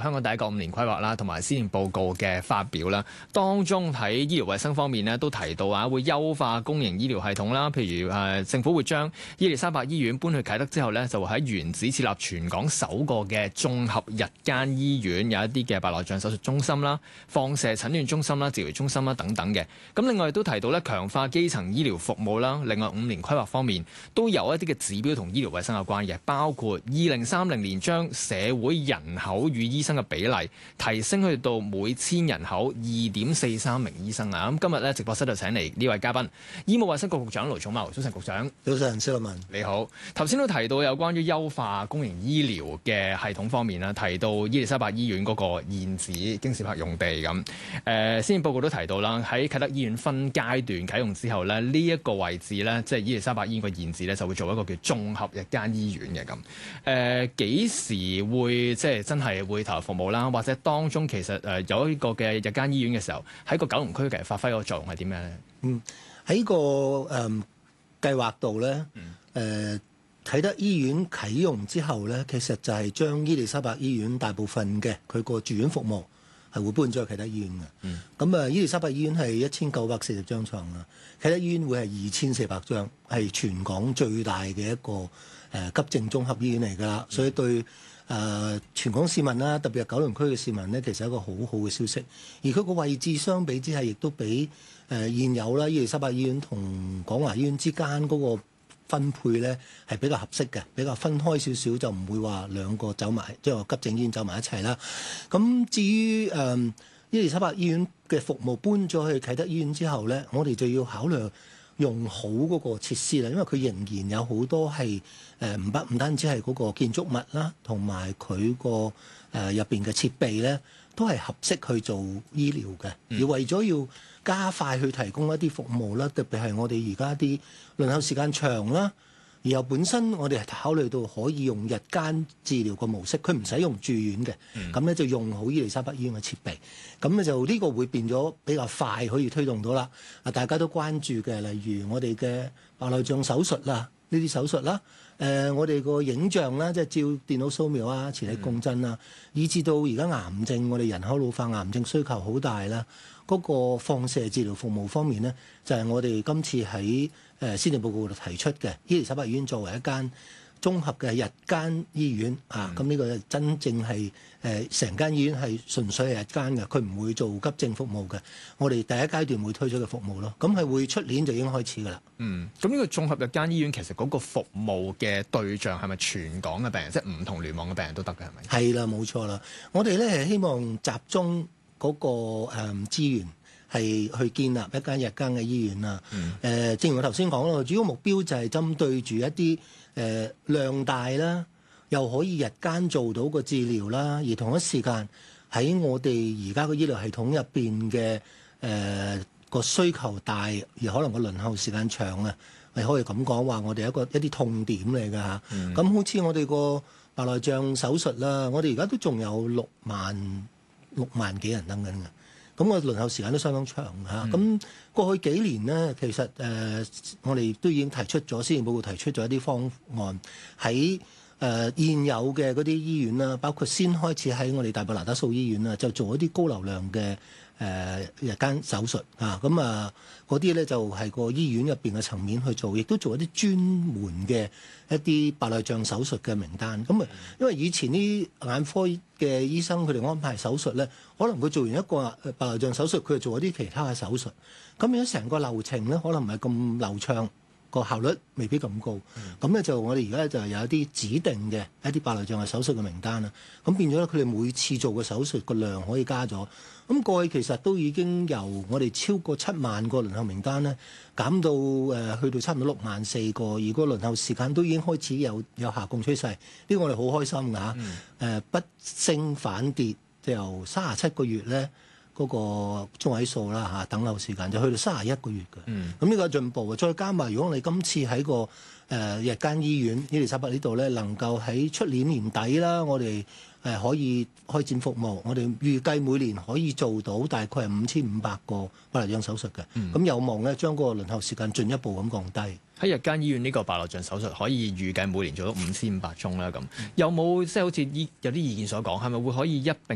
香港第一個5年規劃啦，同埋施政報告嘅發表啦，當中喺醫療衛生方面呢，都提到會優化公營醫療系統啦。譬如政府會將伊利沙伯醫院搬去啟德之後呢，就會喺原址設立全港首個嘅綜合日間醫院，有一啲嘅白內障手術中心啦、放射診斷中心啦、治療中心啦等等嘅。咁另外亦都提到咧，強化基層醫療服務啦。另外5年規劃方面都有一啲嘅指標同醫療衛生有關嘅，包括2030年將社會人口與醫生嘅比例提升去到每千人口2.43名醫生啊！咁今日咧直播室就請嚟呢位嘉賓，醫務衛生局局長盧寵茂。早晨，局長。 早晨，施立文。 你好。頭先都提到有關於優化公營醫療嘅系統方面啦，提到伊利沙伯醫院嗰個現址京士柏用地咁。施政報告都提到啦，喺啟德醫院分階段啟用之後咧，呢一個位置咧，即係伊利沙伯醫院個現址咧，就會做一個叫綜合日間醫院嘅咁。幾時會即係真係會投入服務啦？或者當中其實有一個嘅日間醫院嘅時候，喺個九龍區嘅發揮個作用係點樣咧？ 喺個計劃度咧，啟德醫院啟用之後咧，其實就係將伊利沙伯醫院大部分嘅佢個住院服務係會搬咗去啟德醫院嘅。咁伊利沙伯醫院係1940張床啊，啟德醫院會係2400張，係全港最大嘅一個急症綜合醫院嚟㗎啦。所以對全港市民啦，特別係九龍區嘅市民咧，其實係一個好好嘅消息。而佢個位置相比之下，亦都比現有啦伊利沙伯醫院同廣華醫院之間嗰個分配咧係比較合適嘅，比較分開少少，就唔會話兩個走埋，即係話急症醫院走埋一齊啦。咁至於伊利沙伯醫院嘅服務搬咗去啟德醫院之後咧，我哋就要考慮用好嗰個設施啦，因為佢仍然有好多係唔單止係嗰個建築物啦，同埋佢個入邊嘅設備咧，都係合適去做醫療嘅。而為咗要加快去提供一啲服務啦，特別係我哋而家啲輪候時間長啦，而又本身我哋係考慮到可以用日間治療個模式，佢唔使用住院嘅，咁咧就用好伊利沙伯醫院嘅設備，咁咧就呢個會變咗比較快可以推動到啦。大家都關注嘅，例如我哋嘅白內障手術啦，呢啲手術啦，我哋個影像啦，即係照電腦掃描啊、磁力共振啊，以至到而家癌症，我哋人口老化癌症需求好大啦。嗰個放射治療服務方面呢，就係我哋今次喺施政報告度提出嘅，伊利沙伯醫院作為一間綜合嘅日間醫院啊，咁呢個真正係成間醫院係純粹係日間嘅，佢唔會做急症服務嘅。我哋第一階段會推出嘅服務咯，咁係會出年就已經開始㗎啦。 咁呢個綜合日間醫院其實嗰個服務嘅對象係咪全港嘅病人，即係唔同聯網嘅病人都得嘅係咪？係啦，冇錯啦。我哋咧係希望集中嗰個資源係去建立一間日間嘅醫院啊。正如我頭先講咯，主要目標就係針對住一啲量大啦，又可以日間做到個治療啦，而同一時間喺我哋而家個醫療系統入邊嘅個需求大，而可能個輪候時間長啊，係可以咁講話，我哋一啲痛點嚟㗎嚇。咁好似我哋個白內障手術啦，我哋而家都仲有6萬幾人等緊嘅，咁個輪候時間都相當長嚇。咁過去幾年呢，其實我哋都已經提出咗，施政報告提出咗一啲方案喺現有嘅嗰啲醫院啦，包括先開始喺我哋大埔那打素醫院啦，就做一啲高流量嘅日間手術啊。咁嗰啲咧就係個醫院入邊嘅層面去做，亦都做一啲專門嘅一啲白內障手術嘅名單。咁因為以前啲眼科嘅醫生佢哋安排手術咧，可能佢做完一個白內障手術，佢就做一啲其他嘅手術。咁樣成個流程咧，可能唔係咁流暢，個效率未必咁高。咁咧就我哋而家就有一啲指定嘅一啲白內障嘅手術嘅名單啦。咁變咗咧，佢哋每次做嘅手術個量可以加咗。咁過去其實都已經由我哋超過7萬個輪候名單咧，減到去到差唔多6萬4個，而個輪候時間都已經開始有下降趨勢。呢個我哋好開心㗎嚇。不升反跌，就由37個月咧。嗰個中位數啦嚇，等候時間就去到31個月嘅。咁呢個係進步嘅。再加埋，如果我哋今次喺個日間醫院伊利沙伯呢度咧，能夠喺出年年底啦，我哋可以開展服務。我哋預計每年可以做到大概係5500個白內障手術嘅。咁有望咧將嗰個輪候時間進一步咁降低。 喺日間醫院呢個白內障手術可以預計每年做到5500宗啦。咁有冇即係好似有啲意見所講，係咪會可以一並